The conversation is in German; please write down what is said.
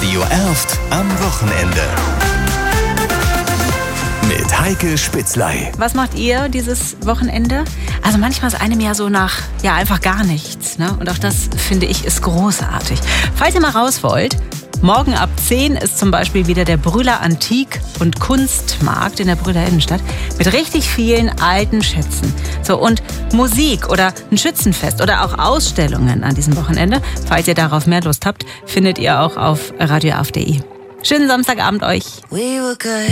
Radio Erft am Wochenende. Mit Heike Spitzley. Was macht ihr dieses Wochenende? Also manchmal ist einem ja so nach, einfach gar nichts. Ne? Und auch das, finde ich, ist großartig. Falls ihr mal raus wollt, morgen ab 10 ist zum Beispiel wieder der Brühler Antik- und Kunstmarkt in der Brühler Innenstadt mit richtig vielen alten Schätzen. So, und Musik oder ein Schützenfest oder auch Ausstellungen an diesem Wochenende. Falls ihr darauf mehr Lust habt, findet ihr auch auf radioerft.de. Schönen Samstagabend euch.